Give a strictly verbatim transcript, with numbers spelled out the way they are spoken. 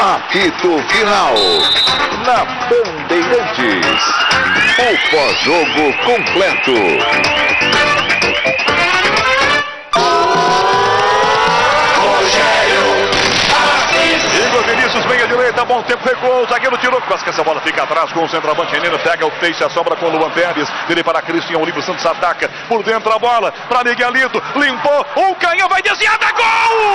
Apito final. Na Bandeirantes. O pós-jogo completo. Igor Vinícius, meia direita, bom tempo, recuou, o zagueiro tirou, quase que essa bola fica atrás com o centroavante Renino, pega o Teixe, a sobra com o Luan Pérez, dele para Cristian, o Olívio Santos ataca, por dentro a bola, para Miguelito, limpou, o canhão vai desviar, gol!